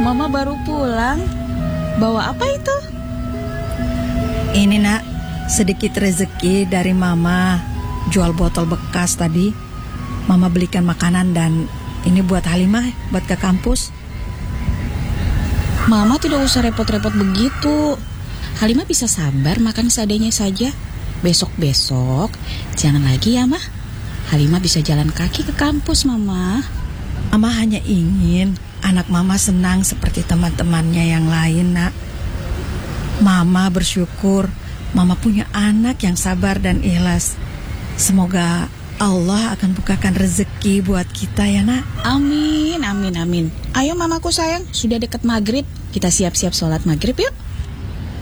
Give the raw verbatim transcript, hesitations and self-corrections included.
Mama baru pulang. Bawa apa itu? Ini nak, sedikit rezeki dari Mama. Jual botol bekas tadi. Mama belikan makanan dan ini buat Halimah, buat ke kampus. Mama tidak usah repot-repot begitu. Halimah bisa sabar makan seadanya saja. Besok-besok jangan lagi ya, Mah. Halimah bisa jalan kaki ke kampus, Mama. Mama hanya ingin anak Mama senang seperti teman-temannya yang lain, nak. Mama bersyukur Mama punya anak yang sabar dan ikhlas. Semoga Allah akan bukakan rezeki buat kita ya, nak. Amin, amin, amin. Ayo Mamaku sayang, sudah dekat maghrib. Kita siap-siap sholat maghrib yuk.